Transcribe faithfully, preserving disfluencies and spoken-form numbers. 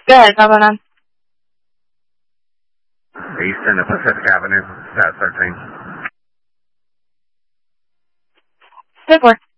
Good. What's going on? Eastern of Pacific Avenue, South thirteen. Good work.